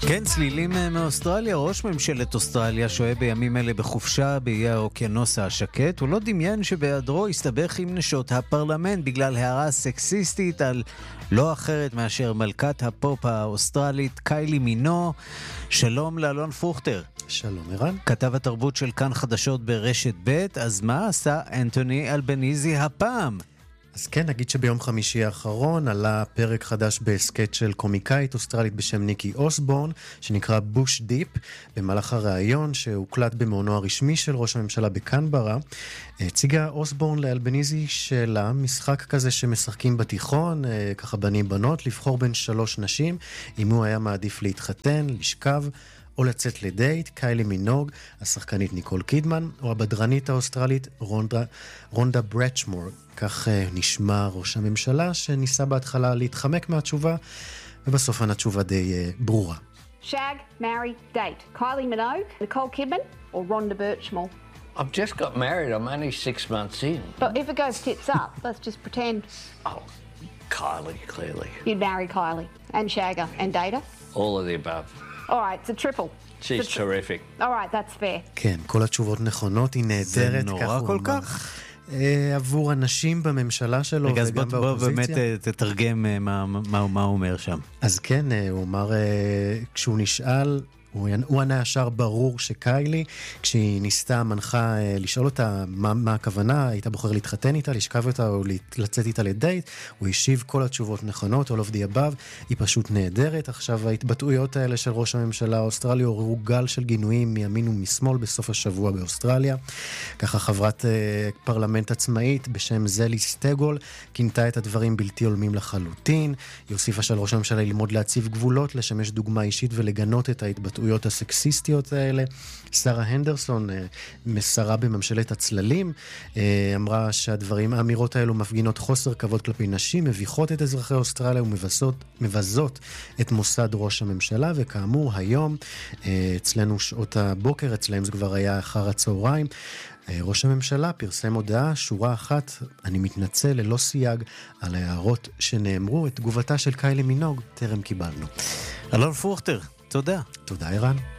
כן, צלילים מאוסטרליה. ראש ממשלת אוסטרליה שוהה בימים אלה בחופשה באיי האוקיינוס השקט. הוא לא דמיין שבהיעדרו הסתבך עם נשות הפרלמנט בגלל הערה סקסיסטית על לא אחרת מאשר מלכת הפופ האוסטרלית קיילי מינו. שלום לאלון פרוכטר. שלום ערן. כתב התרבות של כאן חדשות ברשת ב'. אז מה עשה אנטוני אלבניזי הפעם? אז כן, נגיד שביום חמישי האחרון עלה פרק חדש בסקט של קומיקאית אוסטרלית בשם ניקי אוסבורן, שנקרא בוש דיפ. במהלך הראיון שהוקלט במעונו הרשמי של ראש הממשלה בקנברה, הציגה אוסבורן לאלבניזי שאלה, משחק כזה שמשחקים בתיכון, ככה בנים בנות, לבחור בין 3 נשים, אם הוא היה מעדיף להתחתן, לשכב, או לצאת לדייט, קיילי מינוג, השחקנית ניקול קידמן, או הבדרנית האוסטרלית רונדה ברצ'מור. כך נשמע ראש הממשלה, שניסה בהתחלה להתחמק מהתשובה, ובסוף התשובה די ברורה. Shag, marry, date. Kylie Minogue, Nicole Kidman, or Rhonda Birchmore? I've just got married. I'm only 6 months in. But if it goes tits up, let's just pretend Oh, Kylie, clearly. you'd marry Kylie and shag her and date her. All of the above. All right, it's a triple. She's terrific. All right, that's fair. כן, כל התשובות נכונות, היא נהדרת. זה נורא כל כך. עבור אנשים בממשלה שלו רגע, אז וגם בוא באופוזיציה. באמת תתרגם מה הוא אומר שם. אז כן, הוא אמר, כשהוא נשאל, הוא ענה ישר ברור שקיילי, כשהיא ניסתה מנחה לשאול אותה מה הכוונה, הייתה בוחר להתחתן איתה, לשכב אותה או לצאת איתה לדייט, הוא השיב כל התשובות נכונות, all of the above, היא פשוט נהדרת. עכשיו ההתבטאויות האלה של ראש הממשלה האוסטרלי עוררו גל של גינויים מימין ומשמאל בסוף השבוע באוסטרליה. ככה חברת פרלמנט עצמאית בשם זלי סטגול כינתה את הדברים בלתי הולמים לחלוטין. היא הוסיפה של ראש הממשלה ללמוד להציב גבולות, לשמש דוגמה אישית ולגנות את ההתבטאויות הסקסיסטיות האלה. שרה הנדרסון, שרה בממשלת הצללים, אמרה האמירות האלו מפגינות חוסר כבוד כלפי נשים, מביכות את אזרחי אוסטרליה ומבזות את מוסד ראש הממשלה. וכאמור היום אצלנו שעות הבוקר, אצלהם זה כבר היה אחר הצהריים, ראש הממשלה פרסם הודעה, שורה אחת, אני מתנצל ללא סייג על ההערות שנאמרו. את תגובתה של קיילי מינוג טרם קיבלנו. אלון פרוכטר, תודה. תודה ערן.